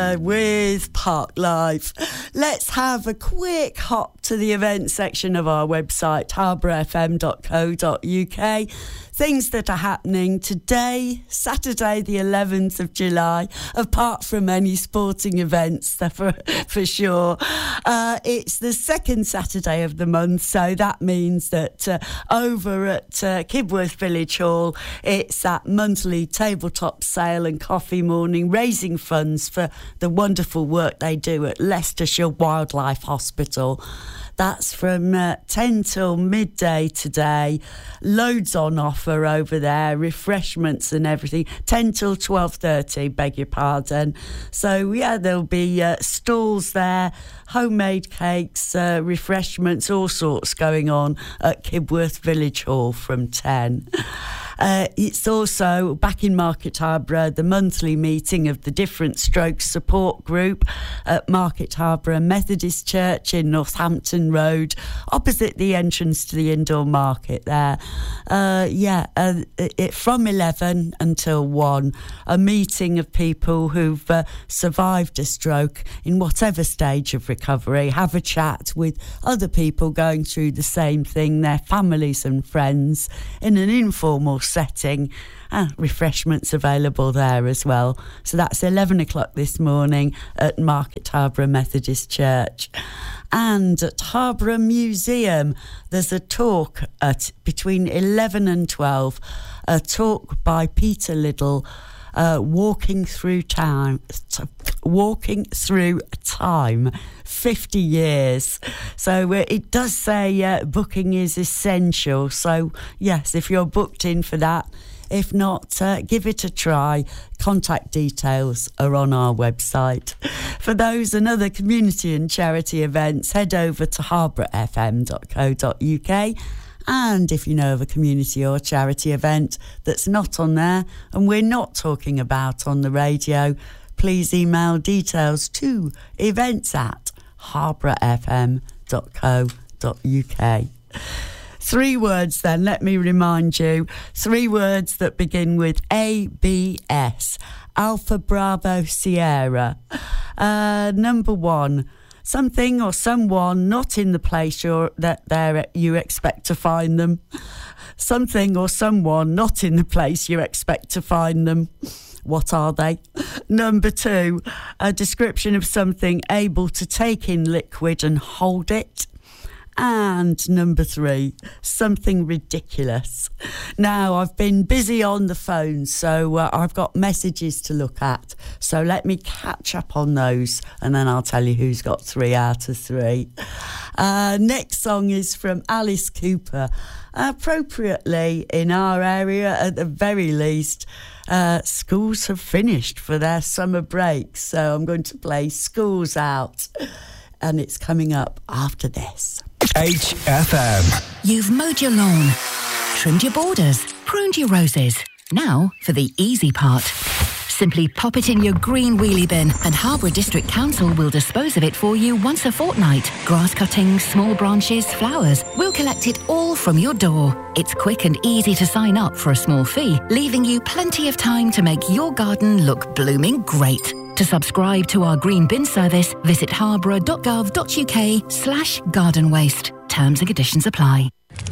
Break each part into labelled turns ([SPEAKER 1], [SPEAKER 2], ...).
[SPEAKER 1] with Park Live. Let's have a quick hop to the event section of our website, harbourfm.co.uk. Things that are happening today, Saturday the 11th of July, apart from any sporting events for sure. It's the second Saturday of the month, so that means that over at Kibworth Village Hall, it's that monthly tabletop sale and coffee morning, raising funds for the wonderful work they do at Leicestershire Wildlife Hospital. That's from 10 till midday today. Loads on offer over there, refreshments and everything. 10 till 12:30, beg your pardon. So, yeah, there'll be stalls there, homemade cakes, refreshments, all sorts going on at Kibworth Village Hall from 10. It's also, back in Market Harborough, the monthly meeting of the Different Strokes Support Group at Market Harborough Methodist Church in Northampton Road, opposite the entrance to the indoor market there. From 11 until 1, a meeting of people who've survived a stroke in whatever stage of recovery, have a chat with other people going through the same thing, their families and friends, in an informal setting. Refreshments available there as well. So that's 11 o'clock this morning at Market Harborough Methodist Church. And at Harborough Museum, there's a talk at between 11 and 12, a talk by Peter Liddell, Walking Through Time, 50 years. So it does say booking is essential. So yes, if you're booked in for that, if not, give it a try. Contact details are on our website. For those and other community and charity events, head over to harbourfm.co.uk. And if you know of a community or charity event that's not on there and we're not talking about on the radio, please email details to events@harbourfm.co.uk. 3 words then, let me remind you. 3 words that begin with ABS. Alpha Bravo Sierra. Number 1. Something or someone not in the place you expect to find them. Something or someone not in the place you expect to find them. What are they? Number 2, a description of something able to take in liquid and hold it. And number 3, something ridiculous. Now, I've been busy on the phone, so I've got messages to look at. So let me catch up on those, and then I'll tell you who's got 3 out of 3. Next song is from Alice Cooper. Appropriately, in our area, at the very least, schools have finished for their summer break. So I'm going to play Schools Out, and it's coming up after this.
[SPEAKER 2] HFM.
[SPEAKER 3] You've mowed your lawn, trimmed your borders, pruned your roses. Now for the easy part. Simply pop it in your green wheelie bin and Harborough District Council will dispose of it for you once a fortnight. Grass cuttings, small branches, flowers. We'll collect it all from your door. It's quick and easy to sign up for a small fee, leaving you plenty of time to make your garden look blooming great. To subscribe to our green bin service, visit harborough.gov.uk/garden waste. Terms and conditions apply.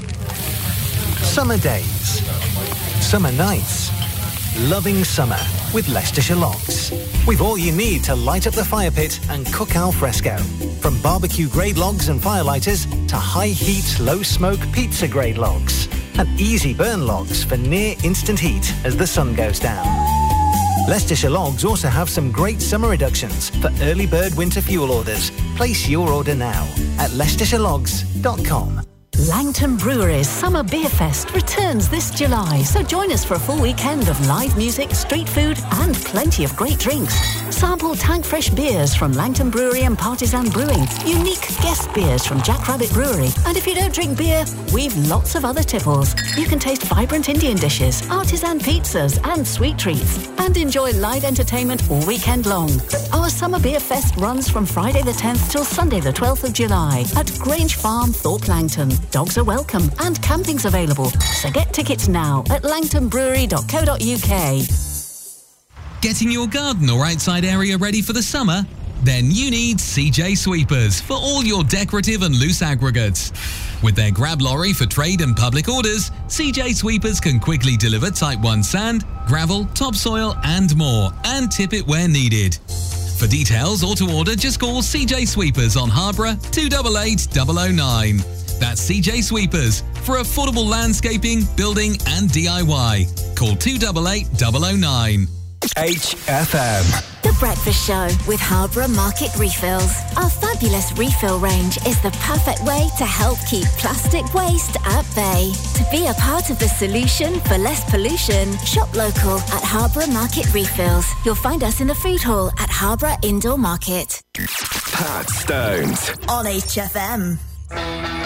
[SPEAKER 2] Summer days. Summer nights. Loving summer with Leicestershire Logs. We've all you need to light up the fire pit and cook al fresco. From barbecue grade logs and firelighters to high heat, low smoke pizza grade logs. And easy burn logs for near instant heat as the sun goes down. Leicestershire Logs also have some great summer reductions for early bird winter fuel orders. Place your order now at leicestershire.com.
[SPEAKER 4] Langton Brewery's Summer Beer Fest returns this July, so join us for a full weekend of live music, street food and plenty of great drinks. Sample tank fresh beers from Langton Brewery and Partisan Brewing, unique guest beers from Jack Rabbit Brewery, and if you don't drink beer, we've lots of other tipples. You can taste vibrant Indian dishes, artisan pizzas and sweet treats, and enjoy live entertainment all weekend long. Our Summer Beer Fest runs from Friday the 10th till Sunday the 12th of July at Grange Farm, Thorpe Langton. Dogs are welcome and camping's available, so get tickets now at langtonbrewery.co.uk.
[SPEAKER 5] Getting your garden or outside area ready for the summer? Then you need CJ Sweepers for all your decorative and loose aggregates. With their grab lorry for trade and public orders, CJ Sweepers can quickly deliver Type 1 sand, gravel, topsoil and more, and tip it where needed. For details or to order, just call CJ Sweepers on Harborough 288 009. That's CJ Sweepers for affordable landscaping, building and DIY. Call 288 009.
[SPEAKER 2] HFM.
[SPEAKER 6] The Breakfast Show with Harborough Market Refills. Our fabulous refill range is the perfect way to help keep plastic waste at bay. To be a part of the solution for less pollution, shop local at Harborough Market Refills. You'll find us in the food hall at Harborough Indoor Market.
[SPEAKER 2] Pat Stones
[SPEAKER 6] On HFM.